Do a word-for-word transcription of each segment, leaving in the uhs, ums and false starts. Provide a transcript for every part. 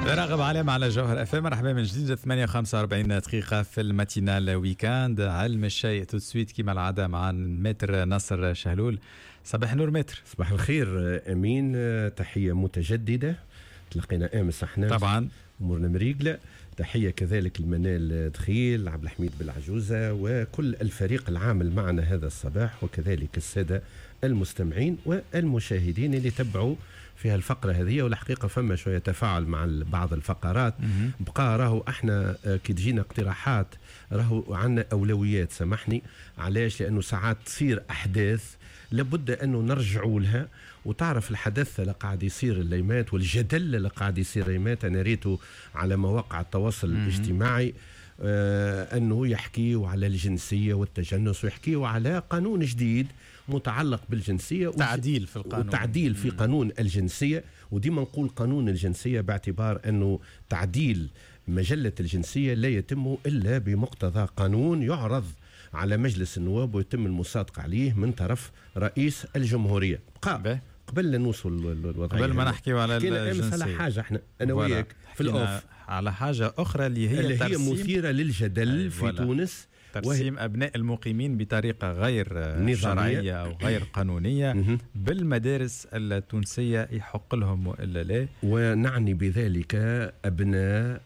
راغب علام على جوهر اف ام. مرحبا من جديد. ثمانية وخمسة وأربعين دقيقة في الماتينال ويكاند. علم الشيء تو سويت كيما العادة مع متر نصر شهلول. صباح النور متر. صباح الخير امين. تحية متجددة، تلقينا امس احنا طبعا امورنا مريقلة. تحية كذلك المنال دخيل، عبد الحميد بالعجوزة، وكل الفريق العامل معنا هذا الصباح، وكذلك السادة المستمعين والمشاهدين اللي تبعوا في هالفقرة هذه. والحقيقة فما شوية تفاعل مع بعض الفقرات. بقى راهو احنا كي تجينا اقتراحات راهو عنا أولويات، سامحني علاش، لأنه ساعات تصير أحداث لابد أنه نرجعوا لها. وتعرف الحدث اللي قاعد يصير الليمات والجدل اللي قاعد يصير الليمات، أنا ريته على مواقع التواصل الاجتماعي آه أنه يحكيوا على الجنسية والتجنس، ويحكيوا على قانون جديد متعلق بالجنسية، تعديل في القانون، وتعديل في قانون الجنسية. وديما نقول قانون الجنسية باعتبار أنه تعديل مجلة الجنسية لا يتم إلا بمقتضى قانون يعرض على مجلس النواب ويتم المصادقة عليه من طرف رئيس الجمهورية. قبل لا نوصل الوضعية، قبل ما نحكيوا على الجنسية، على حاجة احنا أنا وياك في الأوف على حاجة أخرى اللي هي, اللي هي مثيرة للجدل في تونس، ترسيم أبناء المقيمين بطريقة غير شرعية أو غير قانونية بالمدارس التونسية، يحق لهم وإلا لا. ونعني بذلك أبناء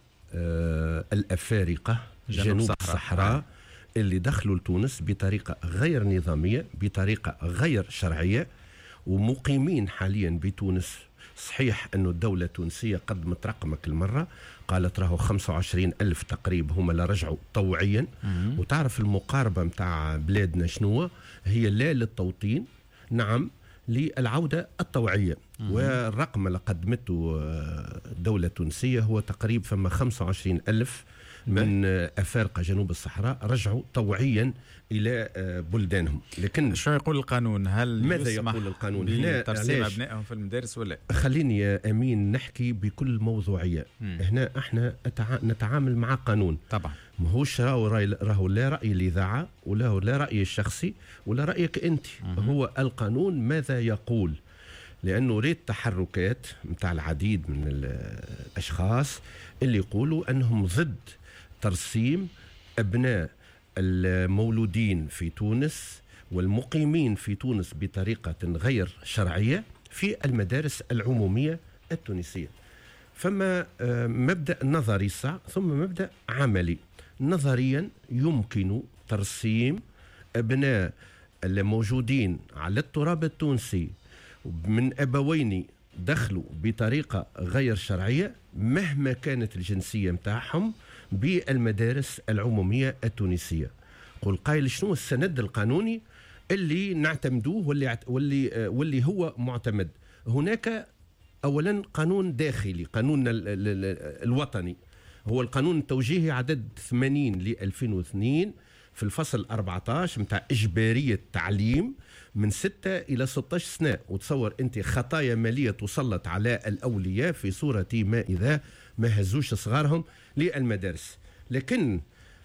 آه الأفارقة جنوب, جنوب الصحراء اللي دخلوا لتونس بطريقة غير نظامية، بطريقة غير شرعية، ومقيمين حاليا بتونس. صحيح أنه الدولة التونسية قدمت رقمك المرة، قالت راهو خمسة وعشرين ألف تقريب هم اللي رجعوا طوعيا. وتعرف المقاربة متاع بلادنا شنو هي؟ لا للتوطين، نعم للعودة الطوعية. والرقم اللي قدمته الدولة التونسية هو تقريب فما خمسة وعشرين ألف من أفارقة جنوب الصحراء رجعوا طوعيا إلى بلدانهم. لكن شو يقول القانون؟ هل ماذا يقول القانون هنا؟ ترسيم أبنائهم في المدارس ولا؟ خليني يا أمين نحكي بكل موضوعية. مم. هنا احنا نتعامل مع قانون طبعا، ماهوش راهو لا رأي الإذاعة ولا لا رأي الشخصي ولا رأيك أنت. مم. هو القانون ماذا يقول؟ لأنه ريت تحركات متاع العديد من الأشخاص اللي يقولوا أنهم ضد ترسيم أبناء المولودين في تونس والمقيمين في تونس بطريقة غير شرعية في المدارس العمومية التونسية. فما مبدأ نظري صح ثم مبدأ عملي. نظريا يمكن ترسيم أبناء الموجودين على التراب التونسي من أبوين دخلوا بطريقة غير شرعية مهما كانت الجنسية متاعهم بالمدارس العمومية التونسية. قل قائل شنو السند القانوني اللي نعتمدوه واللي, واللي, واللي هو معتمد؟ هناك أولا قانون داخلي، قانون الوطني، هو القانون التوجيهي عدد ثمانين ل ألفين واثنين في الفصل أربعة عشر متاع إجبارية تعليم من ستة إلى ستة عشر سنة. وتصور أنت خطايا مالية تسلط على الأولياء في صورة ما إذا ما هزوش صغارهم للمدارس. لكن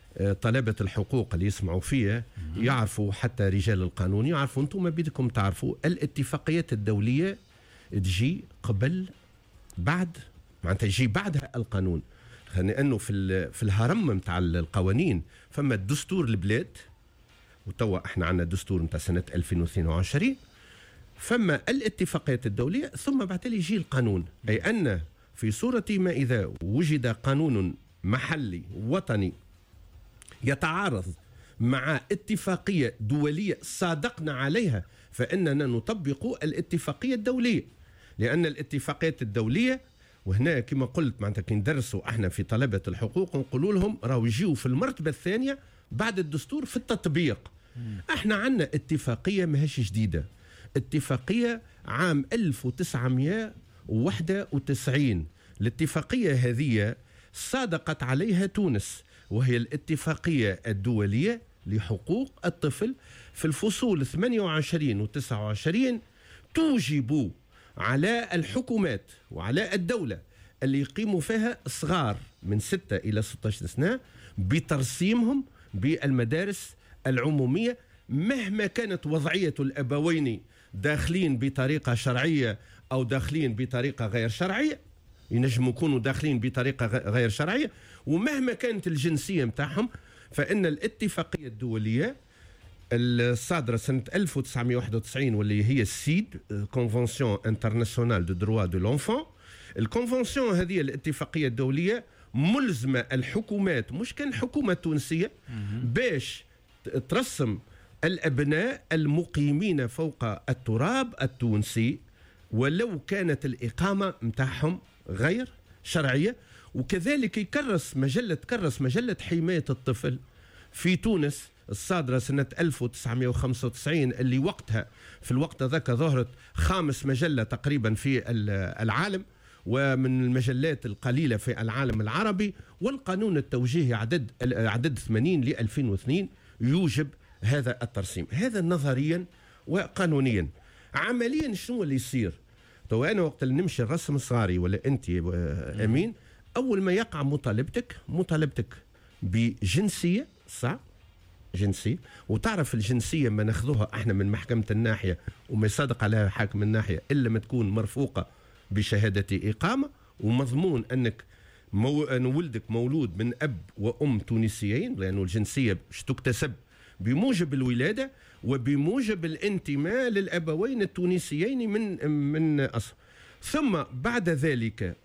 طلبة الحقوق اللي يسمعوا فيها يعرفوا، حتى رجال القانون يعرفوا، أنتم بدكم تعرفوا الاتفاقيات الدولية تجي قبل بعد، معناتها تجي بعدها القانون. لأنه في في الهرم متاع القوانين فما الدستور البلاد، وتوا احنا عندنا دستور متاع سنة ألفين واثنين وعشرين، فما الاتفاقيات الدولية، ثم بعد تالي يجي القانون. أي أن في صورة ما إذا وجد قانون محلي وطني يتعارض مع اتفاقية دولية صادقنا عليها، فإننا نطبق الاتفاقية الدولية. لأن الاتفاقيات الدولية، وهنا كما قلت معناتها كي ندرسوا احنا في طلبة الحقوق نقولوا لهم راهو يجيوا في المرتبة الثانية بعد الدستور في التطبيق. مم. احنا عندنا اتفاقية ماهيش جديدة، اتفاقية عام ألف وتسعمائة وواحد وتسعين. الاتفاقية هذه صادقت عليها تونس، وهي الاتفاقية الدولية لحقوق الطفل. في الفصول ثمانية وعشرين و تسعة وعشرين توجب على الحكومات وعلى الدولة اللي يقيموا فيها صغار من ستة إلى ستة عشر سنة بترسيمهم بالمدارس العمومية مهما كانت وضعية الأبوين داخلين بطريقة شرعية أو داخلين بطريقة غير شرعية. ينجموا يكونوا داخلين بطريقة غير شرعية، ومهما كانت الجنسية متاعهم فإن الاتفاقية الدولية الصادرة سنة ألف وتسعمائة وواحد وتسعين واللي هي السيد كونفنسيون انترناسيونال دو دروا دو لونفون، الكونفنسيون هذه الاتفاقية الدولية ملزمة الحكومات مش كان الحكومة التونسية باش ترسم الأبناء المقيمين فوق التراب التونسي ولو كانت الإقامة متاعهم غير شرعية. وكذلك يكرس مجلة كرس مجلة حماية الطفل في تونس الصادرة سنة ألف وتسعمائة وخمسة وتسعين اللي وقتها في الوقت ذاك ظهرت خامس مجلة تقريبا في العالم ومن المجلات القليلة في العالم العربي، والقانون التوجيهي عدد عدد ثمانين ل ألفين واثنين يوجب هذا الترسيم. هذا نظريا وقانونيا. عمليا شنو اللي يصير؟ تو انا وقت اللي نمشي الرسم الصغاري ولا انت امين، اول ما يقع مطالبتك مطالبتك بجنسيه صح؟ جنسيه، وتعرف الجنسيه ما ناخذوها احنا من محكمه الناحيه وما يصادق عليها حاكم الناحيه الا ما تكون مرفوقه بشهاده اقامه ومضمون انك مو... أن ولدك مولود من اب وام تونسيين، لانه الجنسيه باش تكتسب بموجب الولاده وبموجب الانتماء للابوين التونسيين من من اصل. ثم بعد ذلك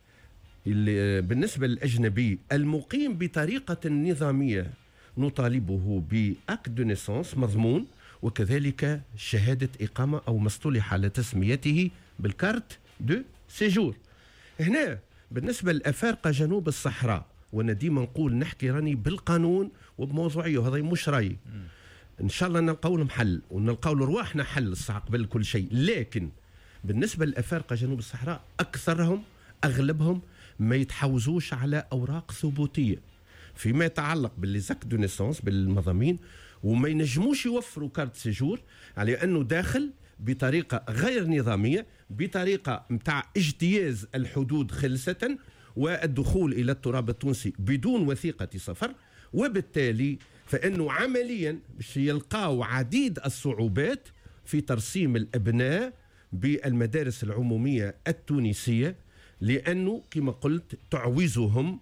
بالنسبه للاجنبي المقيم بطريقه نظاميه نطالبه باكت دو نيسانس مضمون وكذلك شهاده اقامه او ما اصطلح على تسميته بالكارت دو سيجور. هنا بالنسبه للافارقه جنوب الصحراء، وانا ديما نقول نحكي راني بالقانون وبموضوعيه وهذا مش رايي، ان شاء الله نلقاو لهم حل ونلقاو لرواحنا حل الصح قبل كل شيء. لكن بالنسبه للافارقه جنوب الصحراء اكثرهم اغلبهم ما يتحوزوش على اوراق ثبوتيه فيما يتعلق بالليزاك دو نيسانس بالمضامين، وما ينجموش يوفروا كارت سيجور على انه داخل بطريقه غير نظاميه، بطريقه متاع اجتياز الحدود خلسه والدخول الى التراب التونسي بدون وثيقه سفر، وبالتالي فانه عمليا باش يلقاو عديد الصعوبات في ترسيم الابناء بالمدارس العموميه التونسيه، لانه كما قلت تعوزهم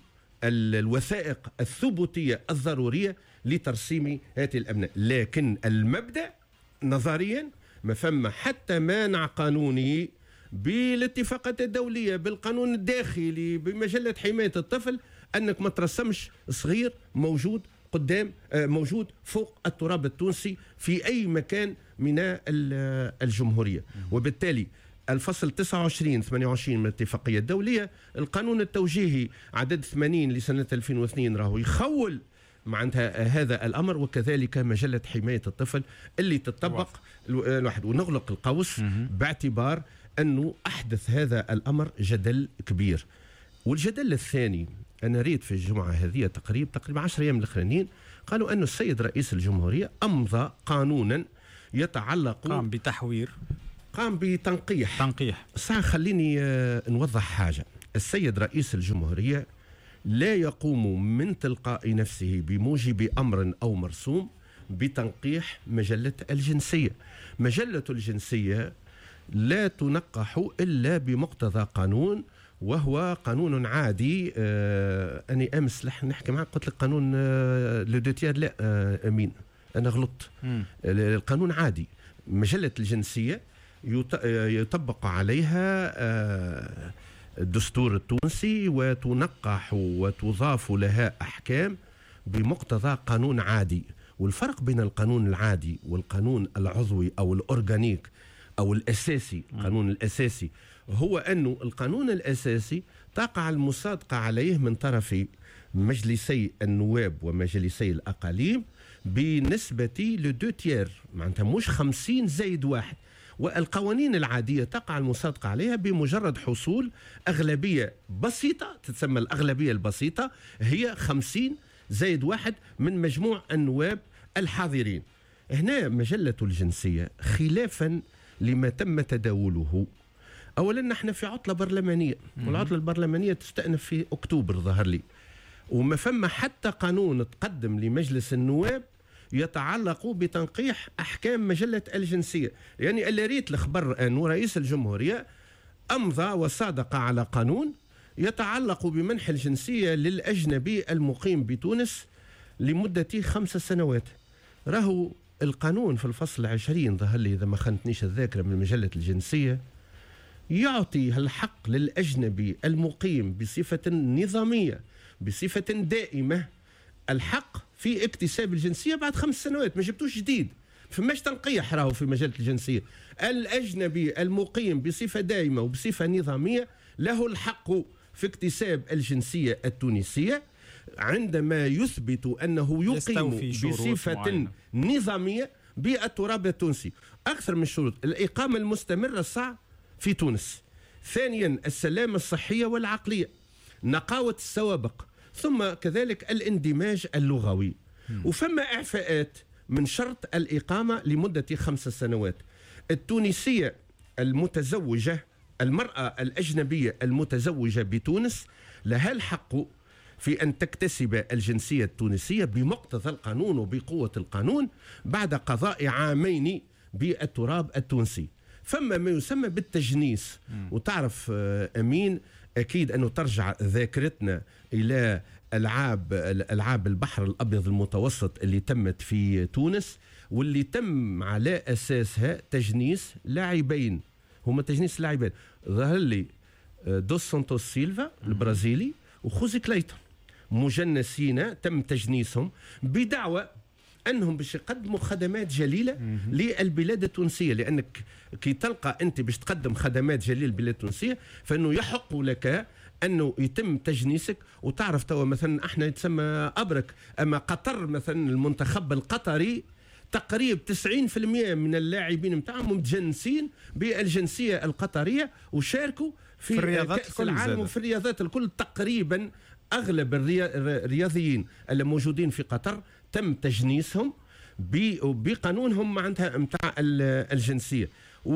الوثائق الثبوتيه الضروريه لترسيم هذه الابناء. لكن المبدا نظريا ما فما حتى مانع قانوني بالاتفاقات الدوليه بالقانون الداخلي بمجله حمايه الطفل انك ما ترسمش صغير موجود قدام موجود فوق التراب التونسي في اي مكان من الجمهوريه. وبالتالي الفصل تسعة وعشرين ثمانية وعشرين من الاتفاقيه الدوليه، القانون التوجيهي عدد ثمانين لسنه ألفين واثنين راهو يخول معناتها هذا الامر، وكذلك مجله حمايه الطفل اللي تطبق الواحد. ونغلق القوس باعتبار انه احدث هذا الامر جدل كبير. والجدل الثاني، انا ريت في الجمعه هذه تقريبا تقريبا عشر ايام الاخرانيين قالوا انه السيد رئيس الجمهوريه امضى قانونا يتعلق قام بتحوير قام بتنقيح تنقيح صح. خليني نوضح حاجه. السيد رئيس الجمهوريه لا يقوم من تلقاء نفسه بموجب امر او مرسوم بتنقيح مجله الجنسيه. مجله الجنسيه لا تنقح الا بمقتضى قانون، وهو قانون عادي. آه أنا أمس لح نحكي معك قلت لك قانون آه لو دو تيار، لا آه أمين أنا غلطت. القانون عادي. مجلة الجنسية يطبق عليها آه الدستور التونسي وتنقح وتضاف لها أحكام بمقتضى قانون عادي. والفرق بين القانون العادي والقانون العضوي أو الأورغانيك أو الأساسي، القانون الأساسي هو أنه القانون الأساسي تقع المصادقة عليه من طرف مجلسي النواب ومجلسي الأقاليم بنسبة لدو تير، معناتها مش خمسين زائد واحد. والقوانين العادية تقع المصادقة عليها بمجرد حصول أغلبية بسيطة تتسمى الأغلبية البسيطة، هي خمسين زائد واحد من مجموع النواب الحاضرين. هنا مجلة الجنسية خلافا لما تم تداوله، اولا نحن في عطله برلمانيه، والعطله البرلمانيه تستأنف في اكتوبر ظهر لي، وما فما حتى قانون تقدم لمجلس النواب يتعلق بتنقيح احكام مجله الجنسيه. يعني اللي ريت الخبر انه رئيس الجمهوريه امضى وصادق على قانون يتعلق بمنح الجنسية للأجنبي المقيم بتونس لمدة خمس سنوات. راهو القانون في الفصل العشرين ظهر لي إذا ما خانتنيش الذاكرة من مجلة الجنسية يعطي الحق للأجنبي المقيم بصفة نظامية بصفة دائمة الحق في اكتساب الجنسية بعد خمس سنوات. ما جبتوش جديد، فماش تنقيح راهو في مجلة الجنسية. الأجنبي المقيم بصفة دائمة وبصفة نظامية له الحق في اكتساب الجنسية التونسية عندما يثبت أنه يقيم بصفة نظامية بالتراب التونسي. أكثر من شروط: الإقامة المستمرة الصع في تونس، ثانيا السلامة الصحية والعقلية، نقاوة السوابق، ثم كذلك الاندماج اللغوي. وفما إعفاءات من شرط الإقامة لمدة خمس سنوات. التونسية المتزوجة، المرأة الأجنبية المتزوجة بتونس لها الحق في أن تكتسب الجنسية التونسية بمقتضى القانون وبقوة القانون بعد قضاء عامين بالتراب التونسي. فما ما يسمى بالتجنيس. وتعرف أمين أكيد أنه ترجع ذاكرتنا إلى ألعاب ألعاب البحر الأبيض المتوسط اللي تمت في تونس، واللي تم على أساسها تجنيس لاعبين. هما تجنيس لاعبين ظهر لي دوس سانتوس سيلفا البرازيلي وخوزي كلايتون، مجنسين تم تجنيسهم بدعوى أنهم باش يقدموا خدمات جليلة للبلاد التونسية. لأنك كي تلقى أنت باش تقدم خدمات جليلة للبلاد التونسية فإنه يحق لك أنه يتم تجنيسك. وتعرف توا مثلا احنا يتسمى أبرك، أما قطر مثلا المنتخب القطري تقريب تسعين بالمئة من اللاعبين متاعهم متجنسين بالجنسية القطرية وشاركوا في, في كأس العالم وفي الرياضات الكل. تقريبا أغلب الرياضيين الموجودين في قطر تم تجنيسهم بقانونهم معناتها متاع الجنسية.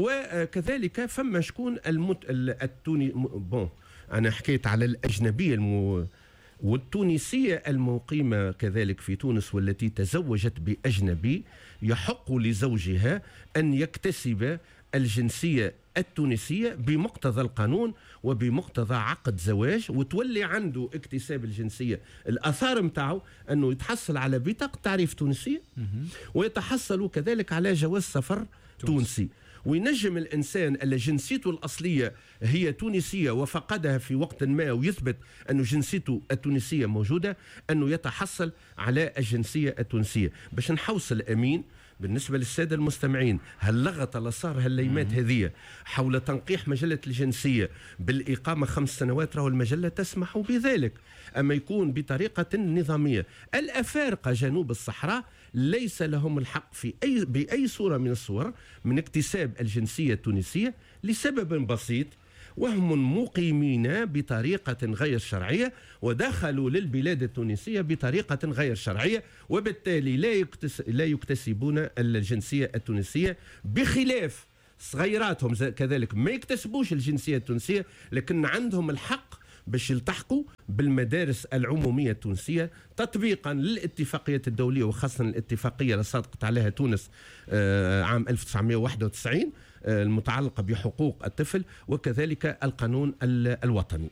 وكذلك فما شكون المت... التوني بون أنا حكيت على الأجنبية المو... والتونسية المقيمة كذلك في تونس والتي تزوجت بأجنبي يحق لزوجها أن يكتسب الجنسية التونسية بمقتضى القانون وبمقتضى عقد زواج، وتولي عنده اكتساب الجنسية. الأثار متاعه أنه يتحصل على بطاقة تعريف تونسية ويتحصل كذلك على جواز سفر تونسي. وينجم الإنسان اللي جنسيته الأصلية هي تونسية وفقدها في وقت ما ويثبت أن جنسيته التونسية موجودة أنه يتحصل على الجنسية التونسية. باش نحوصل أمين بالنسبة للسادة المستمعين، هاللغط اللي صار هالليمات هذه حول تنقيح مجلة الجنسية بالإقامة خمس سنوات، راهو المجلة تسمح بذلك، أما يكون بطريقة نظامية. الأفارقة جنوب الصحراء ليس لهم الحق في أي بأي صورة من الصور من اكتساب الجنسية التونسية لسبب بسيط، وهم مقيمين بطريقة غير شرعية ودخلوا للبلاد التونسية بطريقة غير شرعية، وبالتالي لا يكتس لا يكتسبون الجنسية التونسية، بخلاف صغيراتهم كذلك ما يكتسبوش الجنسية التونسية لكن عندهم الحق باش يلتحقوا بالمدارس العمومية التونسية تطبيقا للاتفاقية الدولية، وخاصة الاتفاقية اللي صادقت عليها تونس عام ألف وتسعمئة وواحد وتسعين المتعلقة بحقوق الطفل، وكذلك القانون الوطني.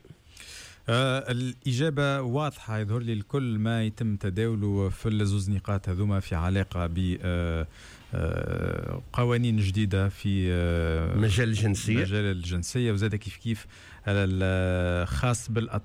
آه الإجابة واضحة، يظهر لي الكل ما يتم تداوله في الزوز نقاط هذوما في علاقة ب آه آه قوانين جديدة في آه مجال الجنسية مجال الجنسية وزاد كيف كيف الخاص بالأطفال